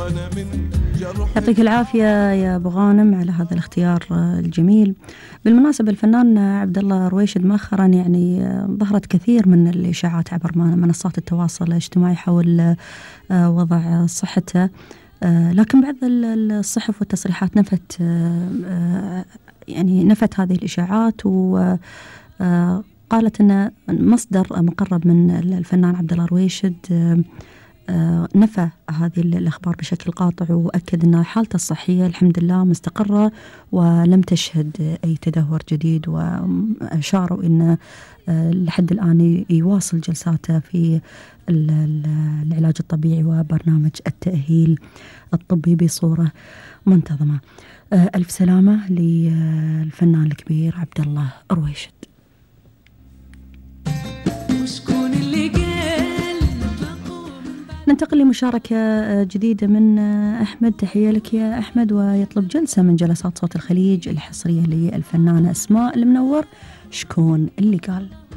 يعطيك العافية يا أبو غانم على هذا الاختيار الجميل. بالمناسبة الفنان عبد الله رويشد مؤخرا يعني ظهرت كثير من الإشاعات عبر منصات التواصل الاجتماعي حول وضع صحته، لكن بعض الصحف والتصريحات نفت هذه الإشاعات، وقالت أن مصدر مقرب من الفنان عبد الله رويشد نفى هذه الأخبار بشكل قاطع، وأكد أن حالته الصحية الحمد لله مستقرة ولم تشهد أي تدهور جديد، وأشاروا أن لحد الآن يواصل جلساته في العلاج الطبيعي وبرنامج التأهيل الطبي بصورة منتظمة. ألف سلامة للفنان الكبير عبد الله رويشد. ننتقل لمشاركة جديدة من أحمد. تحية لك يا أحمد، ويطلب جلسة من جلسات صوت الخليج الحصرية للفنانة أسماء المنور. شكون اللي قال؟